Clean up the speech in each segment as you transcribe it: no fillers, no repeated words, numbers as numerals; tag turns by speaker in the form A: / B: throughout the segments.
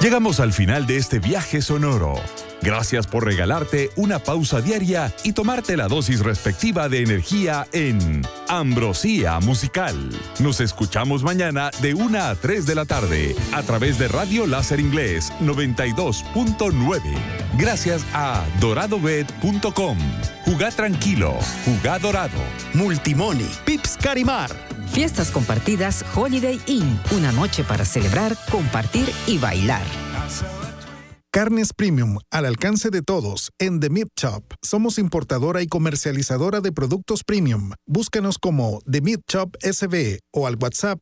A: Llegamos al final de este viaje sonoro. Gracias por regalarte una pausa diaria y tomarte la dosis respectiva de energía en Ambrosía Musical. Nos escuchamos mañana de 1 a 3 de la tarde a través de Radio Láser Inglés 92.9. Gracias a doradobet.com. Jugá tranquilo, jugá dorado.
B: Multimoney, Pips Carimar.
C: Fiestas compartidas Holiday Inn. Una noche para celebrar, compartir y bailar.
D: Carnes Premium, al alcance de todos, en The Meat Shop. Somos importadora y comercializadora de productos premium. Búscanos como The Meat Shop SB o al WhatsApp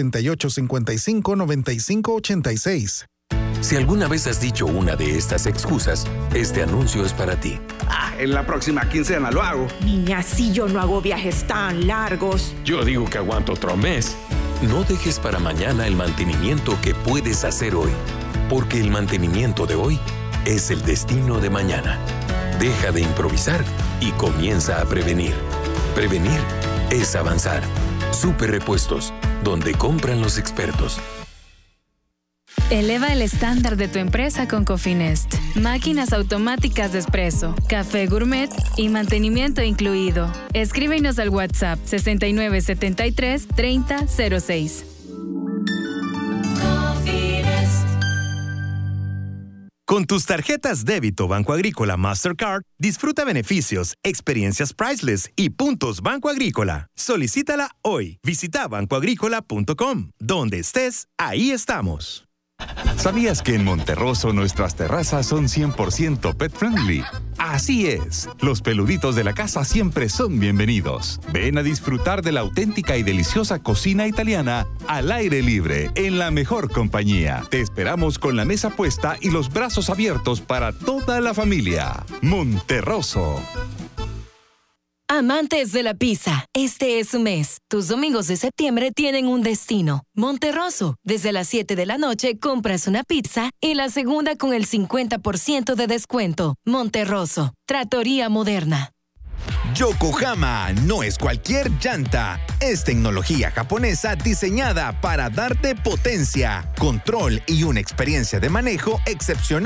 D: 7855-9586.
E: Si alguna vez has dicho una de estas excusas, este anuncio es para ti.
F: En la próxima quincena lo hago.
G: Niña, si yo no hago viajes tan largos.
E: Yo digo que aguanto otro mes. No dejes para mañana el mantenimiento que puedes hacer hoy, porque el mantenimiento de hoy es el destino de mañana. Deja de improvisar y comienza a prevenir. Prevenir es avanzar. Super Repuestos, donde compran los expertos.
H: Eleva el estándar de tu empresa con Cofinest. Máquinas automáticas de espresso, café gourmet y mantenimiento incluido. Escríbenos al WhatsApp 6973-3006.
B: Con tus tarjetas débito Banco Agrícola Mastercard, disfruta beneficios, experiencias priceless y puntos Banco Agrícola. Solicítala hoy. Visita bancoagrícola.com. Donde estés, ahí estamos.
A: ¿Sabías que en Monterroso nuestras terrazas son 100% pet friendly? Así es, los peluditos de la casa siempre son bienvenidos. Ven a disfrutar de la auténtica y deliciosa cocina italiana al aire libre, en la mejor compañía. Te esperamos con la mesa puesta y los brazos abiertos para toda la familia. Monterroso.
I: Amantes de la pizza, este es su mes. Tus domingos de septiembre tienen un destino. Monterroso. Desde las 7 de la noche compras una pizza y la segunda con el 50% de descuento. Monterroso. Trattoria Moderna.
J: Yokohama no es cualquier llanta. Es tecnología japonesa diseñada para darte potencia, control y una experiencia de manejo excepcional.